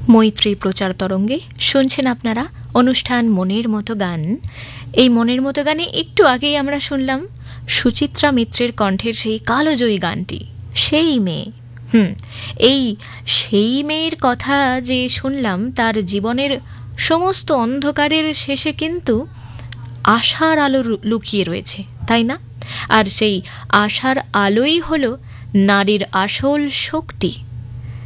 মৈত্রী প্রচার তরঙ্গে শুনছেন আপনারা অনুষ্ঠান মনের মতো গান। এই মনের মতো গানে একটু আগেই আমরা শুনলাম সুচিত্রা মিত্রের কণ্ঠের সেই কালোজয়ী গানটি, সেই মেয়ে। এই সেই মেয়ের কথা যে শুনলাম, তার জীবনের সমস্ত অন্ধকারের শেষে কিন্তু আশার আলো লুকিয়ে রয়েছে, তাই না? আর সেই আশার আলোই হলো নারীর আসল শক্তি।